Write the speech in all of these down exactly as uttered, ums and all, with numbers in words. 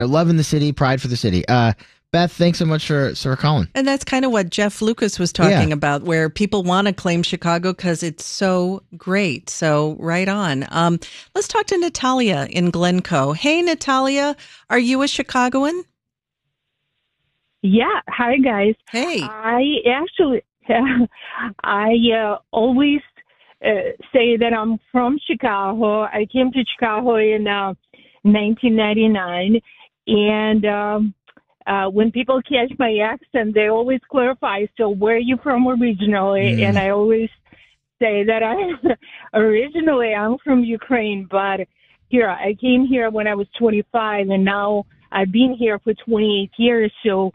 Loving the city, pride for the city. Uh, Beth, thanks so much for, for calling. And that's kind of what Jeff Lucas was talking Yeah. about, where people want to claim Chicago because it's so great. So right on. Um, let's talk to Natalia in Glencoe. Hey, Natalia, are you a Chicagoan? Yeah. Hi, guys. Hey. I actually, I uh, always uh, say that I'm from Chicago. I came to Chicago in uh, nineteen ninety-nine. And um, uh, when people catch my accent, they always clarify, so where are you from originally? Mm. And I always say that I originally I'm from Ukraine, but here I came here when I was twenty-five, and now I've been here for twenty-eight years. So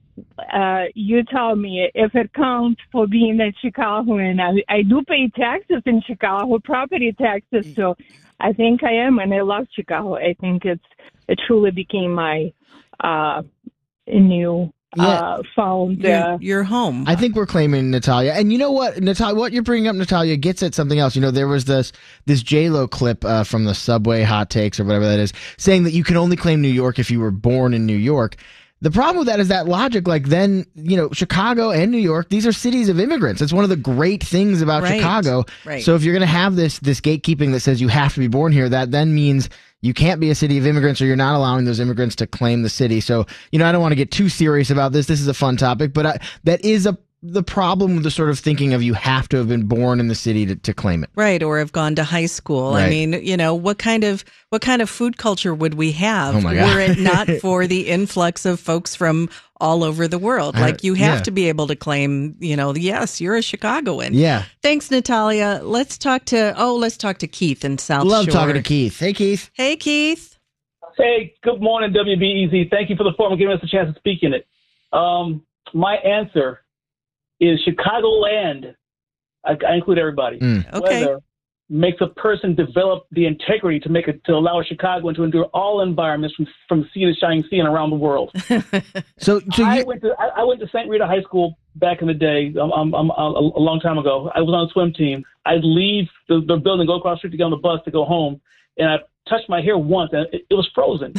uh, you tell me if it counts for being a Chicagoan. I, I do pay taxes in Chicago, property taxes, so I think I am, and I love Chicago. I think it's it truly became my uh, new Yeah. uh, found. You're, Uh, you're home. I think we're claiming Natalia. And you know what, Natalia, what you're bringing up, Natalia, gets at something else. You know, there was this this J-Lo clip uh, from the Subway Hot Takes or whatever that is, saying that you can only claim New York if you were born in New York. The problem with that is that logic, like then, you know, Chicago and New York, these are cities of immigrants. It's one of the great things about Right. Chicago. Right. So if you're going to have this this gatekeeping that says you have to be born here, that then means you can't be a city of immigrants, or you're not allowing those immigrants to claim the city. So, you know, I don't want to get too serious about this. This is a fun topic, but I, that is a the problem with the sort of thinking of you have to have been born in the city to, to claim it. Right, or have gone to high school. I Right. mean, you know, what kind of what kind of food culture would we have Oh my God. were it not for the influx of folks from all over the world? I- Like you have yeah. to be able to claim, you know, yes, you're a Chicagoan. Yeah. Thanks, Natalia. Let's talk to oh, let's talk to Keith in South Love Shore. talking to Keith. Hey, Keith. Hey, Keith. Hey, good morning, W B E Z. Thank you for the forum and giving us a chance to speak in it. Um, my answer is Chicagoland. I, I include everybody. Mm. Okay. Weather makes a person develop the integrity to make it to allow a Chicagoan to endure all environments from from sea to shining sea and around the world. So, so I you, went to I, I went to Saint Rita High School back in the day, um, um, um, a, a long time ago. I was on the swim team. I'd leave the, the building, go across the street to get on the bus to go home, and I touched my hair once, and it, it was frozen.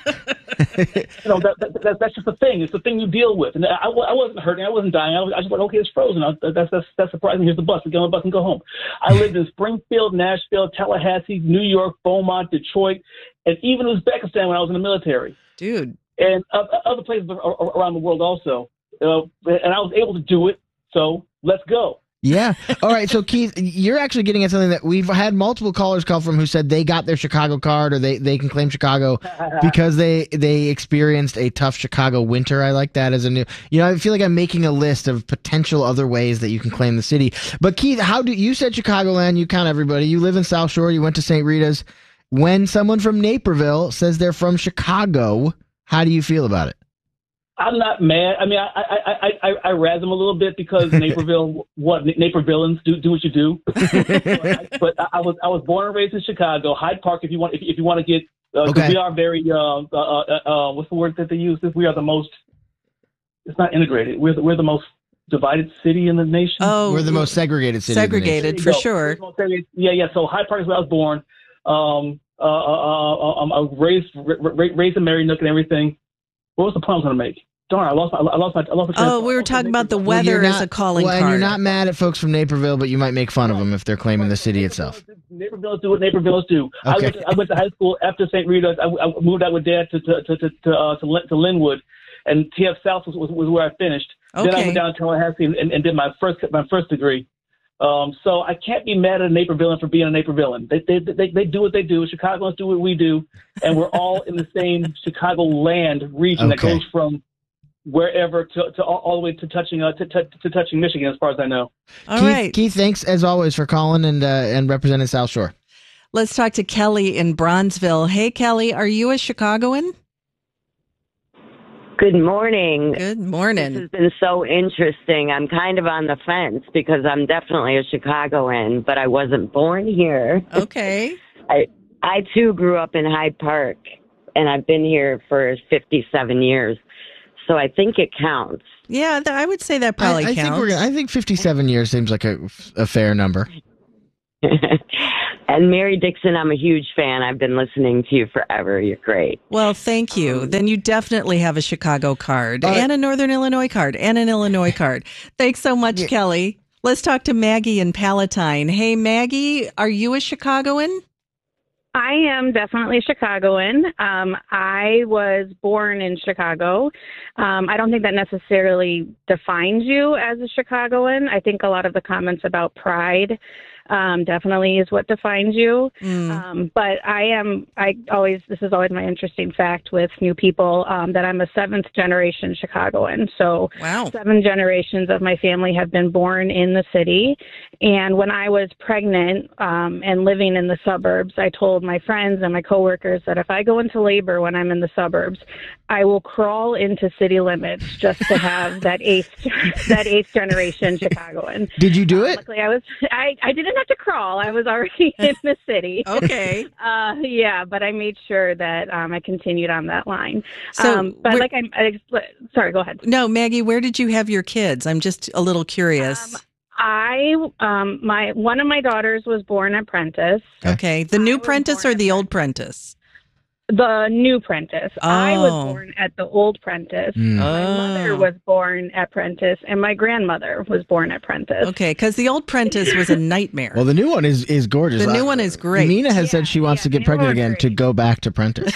you know, that, that, that, that's just a thing. It's the thing you deal with. And I, I wasn't hurting. I wasn't dying. I, was, I just went, okay, it's frozen. I, that's, that's, that's surprising. Here's the bus. We get on the bus and go home. I lived in Springfield, Nashville, Tallahassee, New York, Beaumont, Detroit, and even Uzbekistan when I was in the military. Dude. And uh, other places around the world also. Uh, and I was able to do it. So let's go. yeah. All right. So, Keith, you're actually getting at something that we've had multiple callers call from who said they got their Chicago card, or they, they can claim Chicago because they they experienced a tough Chicago winter. I like that as a new, you know, I feel like I'm making a list of potential other ways that you can claim the city. But, Keith, how do you said Chicagoland? You count everybody. You live in South Shore. You went to Saint Rita's. When someone from Naperville says they're from Chicago, how do you feel about it? I'm not mad. I mean, I I I I, I razz them a little bit because Naperville, what Napervilleans do do what you do. but I, but I was I was born and raised in Chicago, Hyde Park. If you want, if, if you want to get, uh, 'cause Okay. we are very uh, uh, uh, uh, what's the word that they use? We are the most. It's not integrated. We're the, we're the most divided city in the nation. Oh, We're the most segregated city. in the nation. segregated There for you go. sure. We're the most segregated- Yeah, yeah. So Hyde Park is where I was born. Um, uh, uh, uh, um, I was raised ra- raised in Marinook and everything. What was the point I was going to make? Darn, I lost my, I lost my, I lost my. Oh, we were talking about the Well, weather you're as not- a calling well, card. and you're not mad at folks from Naperville, but you might make fun of them if they're claiming the city itself. Napervilles do what Napervilles do. I Okay. went to, I went to high school after Saint Rita. I, I moved out with Dad to to to to to, uh, to, Lin- to Linwood, and T F South was, was, was where I finished. Then I Okay. went down to Tallahassee and, and, and did my first my first degree. Um, so I can't be mad at a Napervillian for being a Napervillian. They, they they they do what they do. Chicagoans do what we do, and we're all in the same Chicago land region that Okay. goes from wherever to, to all, all the way to touching uh, to, to, to touching Michigan, as far as I know. All Keith, right. Keith, thanks as always for calling and uh, and representing South Shore. Let's talk to Kelly in Bronzeville. Hey, Kelly, are you a Chicagoan? Good morning. Good This morning. has been so interesting. I'm kind of on the fence because I'm definitely a Chicagoan, but I wasn't born here. Okay. I I too grew up in Hyde Park, and I've been here for fifty-seven years. So I think it counts. Yeah, th- I would say that probably I, I counts. think we're gonna, I think fifty-seven years seems like a, a fair number. And Mary Dixon, I'm a huge fan. I've been listening to you forever. You're great. Well, thank you. Um, then you definitely have a Chicago card Uh, and a Northern Illinois card and an Illinois card. Thanks so much, Yeah. Kelly. Let's talk to Maggie in Palatine. Hey, Maggie, are you a Chicagoan? I am definitely Chicagoan. Um, I was born in Chicago. Um, I don't think that necessarily defines you as a Chicagoan. I think a lot of the comments about pride um, definitely is what defines you. Mm. Um, but I am, I always, this is always my interesting fact with new people, um, that I'm a seventh generation Chicagoan. So Wow. seven generations of my family have been born in the city. And when I was pregnant um, and living in the suburbs, I told my friends and my coworkers that if I go into labor when I'm in the suburbs, I will crawl into city limits just to have that eighth that eighth generation Chicagoan. Did you do it? Luckily, I was I, I didn't have to crawl. I was already in the city. Okay. Uh, yeah, but I made sure that um, I continued on that line. So um, but where- like I, I, sorry, go ahead. No, Maggie, where did you have your kids? I'm just a little curious. Um, I um my one of my daughters was born at Prentice. okay. The I new was Prentice born or at the old Prentice? The new Prentice. I was Oh. born at the old Prentice. Mm. My Oh. mother was born at Prentice, and my grandmother was born at Prentice. Okay, because the old Prentice was a nightmare. Well, the new one is is gorgeous. The new Uh, one is great. Mina has Yeah, said she wants yeah, to get new pregnant one's again great. to go back to Prentice.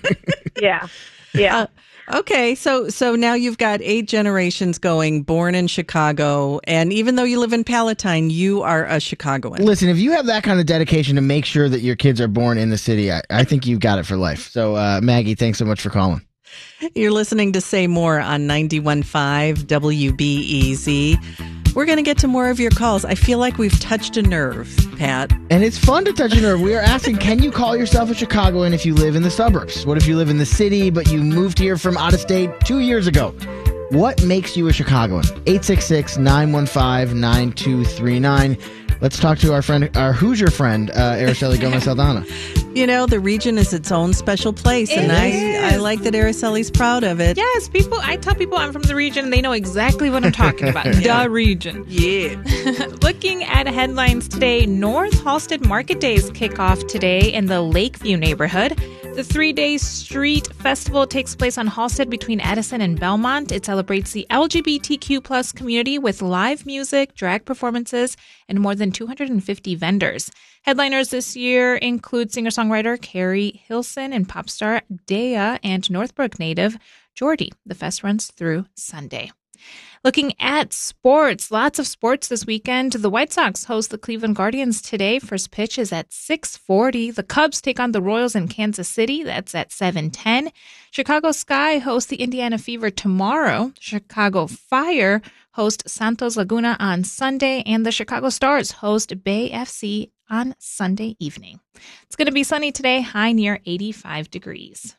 Yeah, yeah. Uh, Okay, so so now you've got eight generations going, born in Chicago, and even though you live in Palatine, you are a Chicagoan. Listen, if you have that kind of dedication to make sure that your kids are born in the city, I, I think you've got it for life. So, uh, Maggie, thanks so much for calling. You're listening to Say More on ninety-one point five W B E Z. We're going to get to more of your calls. I feel like we've touched a nerve, Pat. And it's fun to touch a nerve. We are asking, can you call yourself a Chicagoan if you live in the suburbs? What if you live in the city, but you moved here from out of state two years ago? What makes you a Chicagoan? eight six six, nine one five, nine two three nine. Let's talk to our friend, our Hoosier friend, uh, Araceli Gomez Saldana. You know, the region is its own special place, It and I, is. I like that Araceli's proud of it. Yes, people. I tell people I'm from the region, and they know exactly what I'm talking about. The region. Yeah. Looking at headlines today, North Halsted Market Days kick off today in the Lakeview neighborhood. The three-day street festival takes place on Halsted between Edison and Belmont. It celebrates the L G B T Q plus community with live music, drag performances, and more than two hundred fifty vendors. Headliners this year include singer-songwriter Carrie Hilson and pop star Dea and Northbrook native Jordy. The fest runs through Sunday. Looking at sports, lots of sports this weekend. The White Sox host the Cleveland Guardians today. First pitch is at six forty. The Cubs take on the Royals in Kansas City. That's at seven ten. Chicago Sky hosts the Indiana Fever tomorrow. Chicago Fire host Santos Laguna on Sunday. And the Chicago Stars host Bay F C on Sunday evening. It's going to be sunny today, high near eighty-five degrees.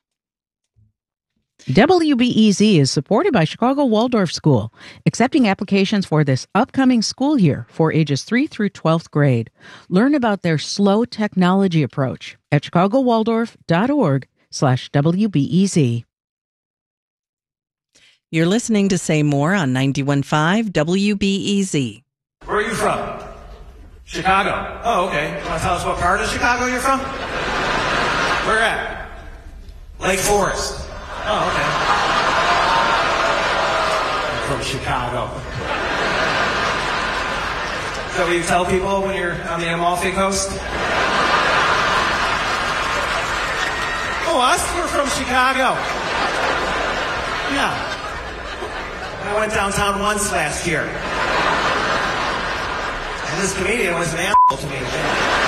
W B E Z is supported by Chicago Waldorf School, accepting applications for this upcoming school year for ages three through twelfth grade. Learn about their slow technology approach at chicagowaldorf.org slash WBEZ. You're listening to Say More on ninety-one point five W B E Z. Where are you from? Chicago. Oh, okay. Want to tell us what part of Chicago you're from? Where at? Lake Forest. Oh, okay. I'm from Chicago. Is that what you tell people when you're on the Amalfi Coast? Oh, us? We're from Chicago. Yeah. I went downtown once last year. And this comedian was an asshole to me.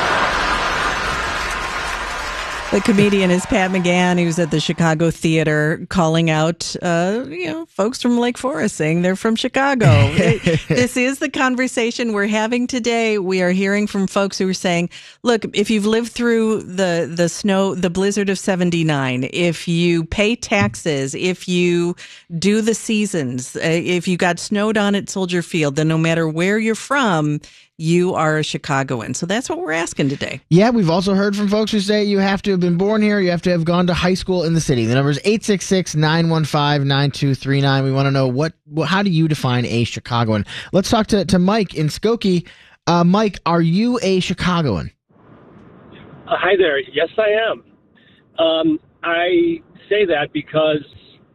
The comedian is Pat McGann, who's at the Chicago Theater, calling out, uh, you know, folks from Lake Forest saying they're from Chicago. It- this is the conversation we're having today. We are hearing from folks who are saying, look, if you've lived through the, the snow, the blizzard of seventy-nine, if you pay taxes, if you do the seasons, uh, if you got snowed on at Soldier Field, then no matter where you're from, you are a Chicagoan. So that's what we're asking today. Yeah, we've also heard from folks who say you have to have been born here, you have to have gone to high school in the city. The number is eight six six, nine one five, nine two three nine. We want to know what, what how do you define a Chicagoan? Let's talk to, to Mike in Skokie. Uh, Mike, are you a Chicagoan? Uh, hi there. Yes, I am. Um, I say that because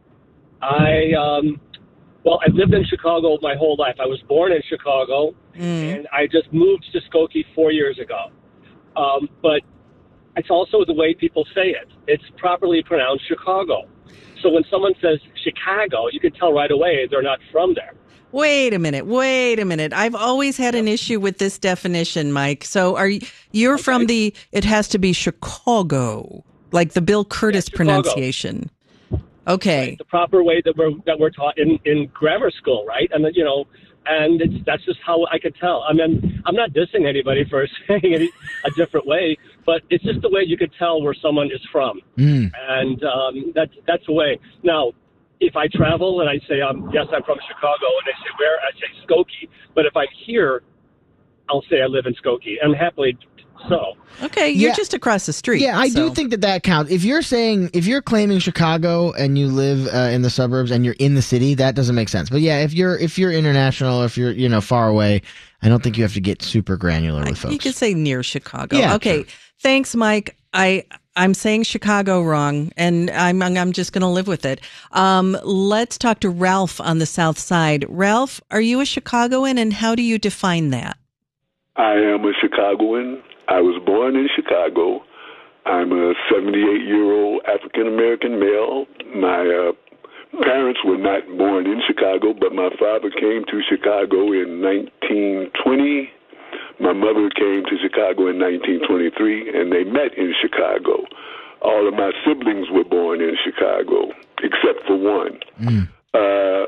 I, um, well, I've lived in Chicago my whole life. I was born in Chicago, Mm. and I just moved to Skokie four years ago. Um, but it's also the way people say it. It's properly pronounced Chicago. So when someone says Chicago, you can tell right away they're not from there. Wait a minute. Wait a minute. I've always had an issue with this definition, Mike. So are you, you're Okay. from the, it has to be Chicago, like the Bill Curtis Yeah, Chicago. pronunciation. Okay. Right? The proper way that we're that we're taught in, in grammar school, right? And then, you know, and it's, that's just how I could tell. I mean, I'm not dissing anybody for saying it a different way, but it's just the way you could tell where someone is from, Mm. and um, that's that's the way. Now, if I travel and I say, um, yes, I'm from Chicago, and they say where, I say Skokie. But if I'm here, I'll say I live in Skokie, and happily so. Okay. You're Yeah. just across the street. Yeah, I so. do think that that counts. If you're saying, if you're claiming Chicago and you live uh, in the suburbs and you're in the city, that doesn't make sense. But yeah, if you're if you're international, if you're you know far away, I don't think you have to get super granular with folks. You could say near Chicago. Yeah, okay. sure. Thanks, Mike. I I'm saying Chicago wrong, and I'm I'm just going to live with it. Um, let's talk to Ralph on the South Side. Ralph, are you a Chicagoan, and how do you define that? I am a Chicagoan. I was born in Chicago. I'm a seventy-eight-year-old African-American male. My uh, parents were not born in Chicago, but my father came to Chicago in nineteen twenty. My mother came to Chicago in nineteen twenty-three, and they met in Chicago. All of my siblings were born in Chicago, except for one. Mm. Uh,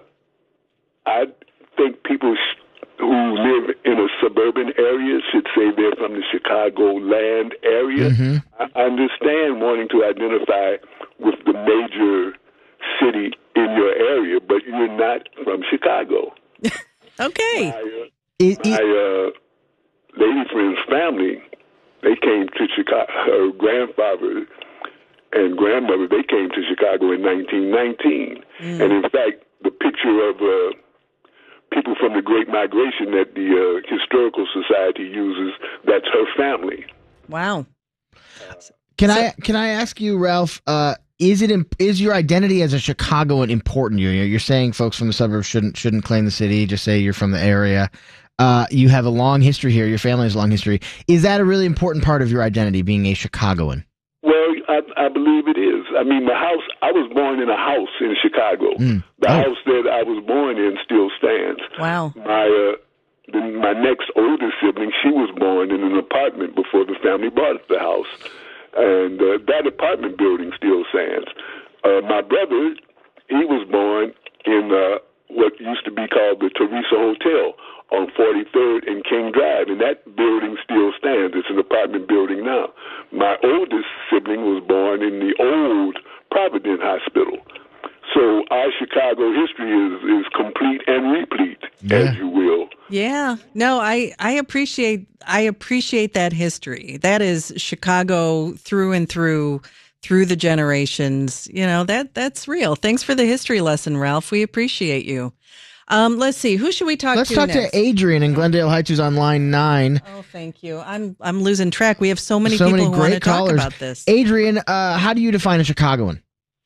I think people sh- who live in a suburban area should say they're from the Chicagoland area. Mm-hmm. I understand wanting to identify with the major city in your area, but you're not from Chicago. Okay. My, uh, It- it- my uh, lady friend's family, they came to Chicago. Her grandfather and grandmother, they came to Chicago in nineteen nineteen. Mm. And in fact, the picture of uh, people from the Great Migration that the uh, Historical Society uses, that's her family. Wow. Can I can I ask you, Ralph? Uh, is it imp- is your identity as a Chicagoan important to you? You're saying folks from the suburbs shouldn't shouldn't claim the city. Just say you're from the area. Uh, you have a long history here. Your family has a long history. Is that a really important part of your identity, being a Chicagoan? Well, I, I believe it is. I mean, the house, I was born in a house in Chicago. Mm. The Oh. house that I was born in still stands. Wow. My uh, the, my next oldest sibling, she was born in an apartment before the family bought the house, and uh, that apartment building still stands. Uh, my brother, he was born in uh, what used to be called the Teresa Hotel on forty-third and King Drive, and that building still stands. It's an apartment building now. My oldest sibling was born in the old Providence Hospital. So our Chicago history is, is complete and replete, Yeah. as you will. Yeah. No, I, I appreciate I appreciate that history. That is Chicago through and through, through the generations. You know, that that's real. Thanks for the history lesson, Ralph. We appreciate you. Um, let's see. Who should we talk Let's to talk next? to Adrian in Glendale Heights, who's on line nine. Oh, thank you. I'm I'm losing track. We have so many so people many who want to great talk callers. about this. Adrian, uh, how do you define a Chicagoan?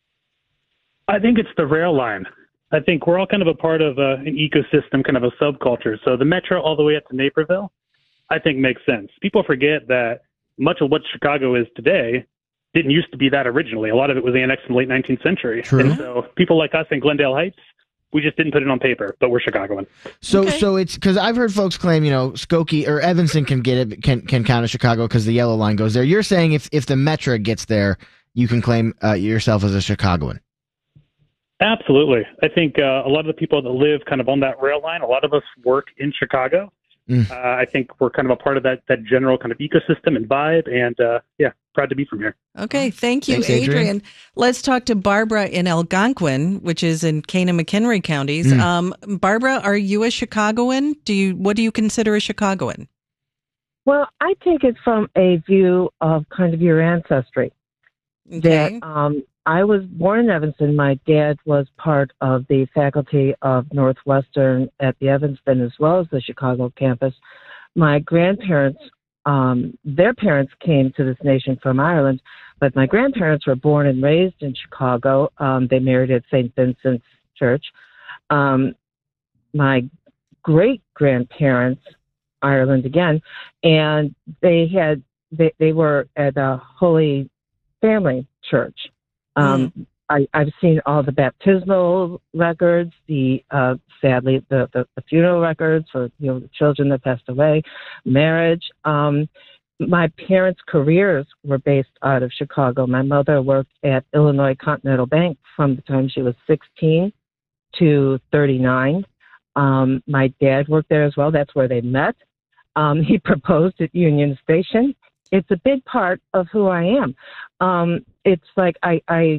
I think it's the rail line. I think we're all kind of a part of uh, an ecosystem, kind of a subculture. So the metro all the way up to Naperville, I think makes sense. People forget that much of what Chicago is today didn't used to be that originally. A lot of it was annexed in the late nineteenth century. True. And so people like us in Glendale Heights, we just didn't put it on paper, but we're Chicagoan. So, Okay. so it's because I've heard folks claim, you know, Skokie or Evanston can get it, can can count as Chicago because the yellow line goes there. You're saying if if the Metro gets there, you can claim uh, yourself as a Chicagoan. Absolutely. I think uh, a lot of the people that live kind of on that rail line, a lot of us work in Chicago. Mm. Uh, I think we're kind of a part of that, that general kind of ecosystem and vibe. And uh, yeah, proud to be from here. Okay, thank you, Thanks, Adrian. Adrian. Let's talk to Barbara in Algonquin, which is in Kane and McHenry counties. Mm. Um, Barbara, are you a Chicagoan? Do you what do you consider a Chicagoan? Well, I take it from a view of kind of your ancestry. Okay. That um, I was born in Evanston. My dad was part of the faculty of Northwestern at the Evanston as well as the Chicago campus. my grandparents, um, their parents came to this nation from Ireland, but my grandparents were born and raised in Chicago. Um, they married at Saint Vincent's Church. Um, my great-grandparents, Ireland again, and they had they, they were at a Holy Family Church. Um, mm. I, I've seen all the baptismal records, the uh, sadly the, the, the funeral records for you know the children that passed away, marriage. Um, my parents' careers were based out of Chicago. My mother worked at Illinois Continental Bank from the time she was sixteen to thirty-nine. Um, my dad worked there as well. That's where they met. Um, he proposed at Union Station. It's a big part of who I am. Um, it's like I, I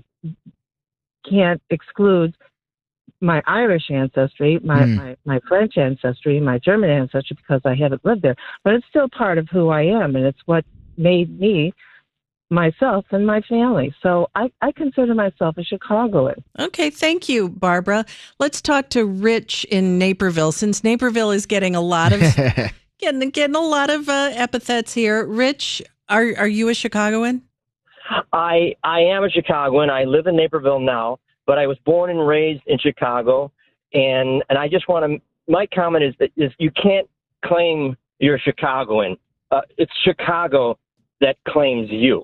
can't exclude my Irish ancestry, my, mm. my, my French ancestry, my German ancestry because I haven't lived there. But it's still part of who I am, and it's what made me myself and my family. So I, I consider myself a Chicagoan. Okay, thank you, Barbara. Let's talk to Rich in Naperville, since Naperville is getting a lot of getting getting a lot of uh, epithets here. Rich, are are you a Chicagoan? I I am a Chicagoan. I live in Naperville now, but I was born and raised in Chicago, and and I just want to. My comment is that is you can't claim you're a Chicagoan. Uh, it's Chicago that claims you.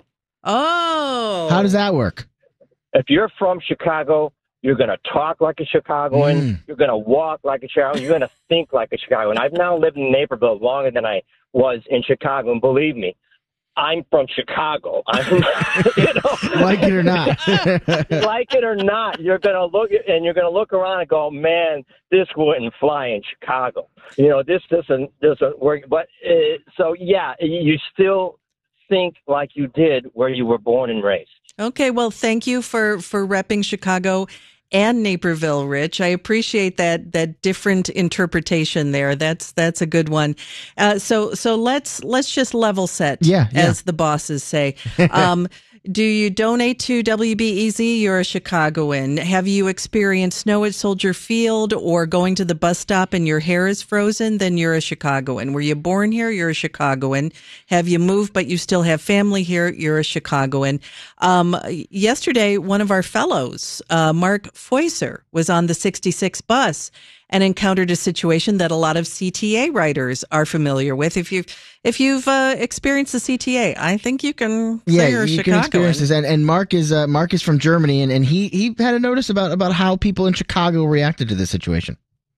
Oh, how does that work? If you're from Chicago, you're going to talk like a Chicagoan. Mm. You're going to walk like a Chicagoan. You're going to think like a Chicagoan. I've now lived in Naperville longer than I was in Chicago, and believe me, I'm from Chicago. I'm, you know, like it or not, like it or not, you're going to look at, and you're going to look around and go, "Man, this wouldn't fly in Chicago." You know, this doesn't doesn't work. But uh, so yeah, you still think like you did where you were born and raised. Okay, well, thank you for for repping Chicago and Naperville, Rich. I appreciate that that different interpretation there. That's that's a good one. Uh, so so let's let's just level set, yeah, yeah. as the bosses say. Um, do you donate to W B E Z? You're a Chicagoan. Have you experienced snow at Soldier Field or going to the bus stop and your hair is frozen? Then you're a Chicagoan. Were you born here? You're a Chicagoan. Have you moved but you still have family here? You're a Chicagoan. Um, yesterday, one of our fellows, uh, Mark Foyser, was on the sixty-six bus and encountered a situation that a lot of C T A riders are familiar with. If you've if you've uh, experienced the C T A, I think you can. Yeah, say you're you a can experience this. And, and Mark is uh, Mark is from Germany, and, and he he had a notice about about how people in Chicago reacted to this situation.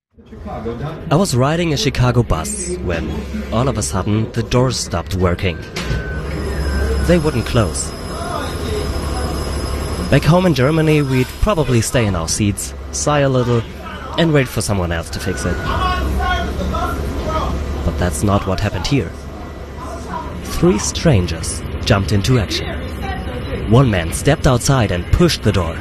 I was riding a Chicago bus when all of a sudden the doors stopped working. They wouldn't close. Back home in Germany, we'd probably stay in our seats, sigh a little, and wait for someone else to fix it. But that's not what happened here. Three strangers jumped into action. One man stepped outside and pushed the door.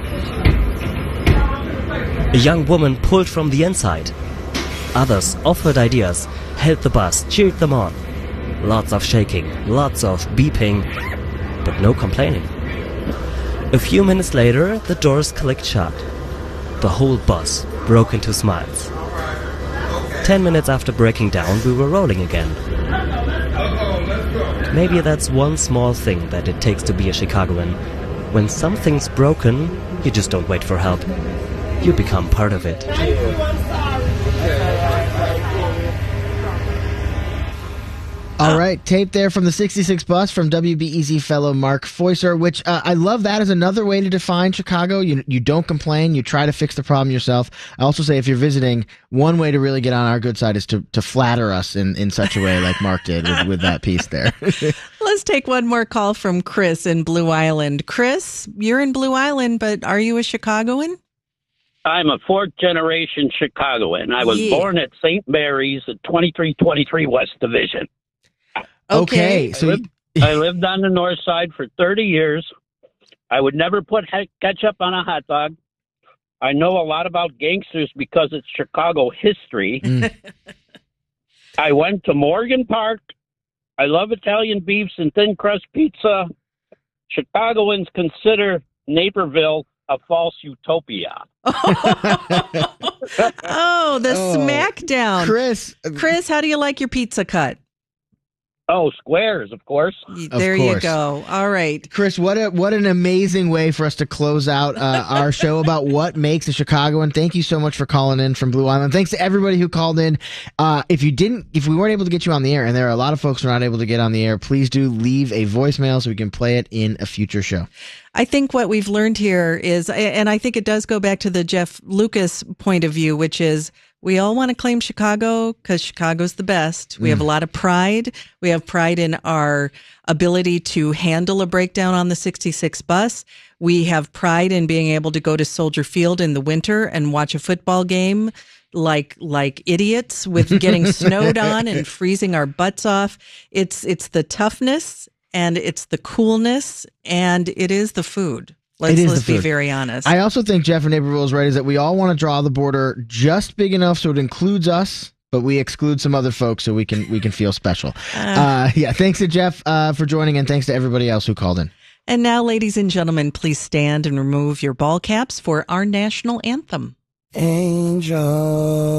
A young woman pulled from the inside. Others offered ideas, held the bus, cheered them on. Lots of shaking, lots of beeping, but no complaining. A few minutes later, the doors clicked shut. The whole bus broke into smiles. Ten minutes after breaking down, we were rolling again. Maybe that's one small thing that it takes to be a Chicagoan. When something's broken, you just don't wait for help. You become part of it. All right, tape there from the sixty-six bus from W B E Z fellow Mark Foyser, which uh, I love that as another way to define Chicago. You you don't complain, you try to fix the problem yourself. I also say if you're visiting, one way to really get on our good side is to, to flatter us in, in such a way like Mark did with, with that piece there. Let's take one more call from Chris in Blue Island. Chris, you're in Blue Island, but are you a Chicagoan? I'm a fourth generation Chicagoan. I was Yeah. born at Saint Mary's at twenty-three twenty-three West Division. Okay, so I lived, I lived on the north side for thirty years. I would never put he- ketchup on a hot dog. I know a lot about gangsters because it's Chicago history. Mm. I went to Morgan Park. I love Italian beefs and thin crust pizza. Chicagoans consider Naperville a false utopia. Oh, the Oh, smackdown. Chris. Chris, how do you like your pizza cut? Oh, squares, of course. There you go. All right. Chris, what a what an amazing way for us to close out uh, our show about what makes a Chicagoan. Thank you so much for calling in from Blue Island. Thanks to everybody who called in. Uh, if you didn't, if we weren't able to get you on the air, and there are a lot of folks who are not able to get on the air, please do leave a voicemail so we can play it in a future show. I think what we've learned here is, and I think it does go back to the Jeff Lucas point of view, which is we all want to claim Chicago because Chicago's the best. We Mm. have a lot of pride. We have pride in our ability to handle a breakdown on the sixty-six bus. We have pride in being able to go to Soldier Field in the winter and watch a football game like like idiots with getting snowed on and freezing our butts off. It's it's the toughness and it's the coolness and it is the food. Let's, It is let's the be food. very honest. I also think Jeff in Naperville is right, is that we all want to draw the border just big enough so it includes us, but we exclude some other folks so we can we can feel special. Uh, yeah, thanks to Jeff uh, for joining, and thanks to everybody else who called in. And now, ladies and gentlemen, please stand and remove your ball caps for our national anthem. Angel.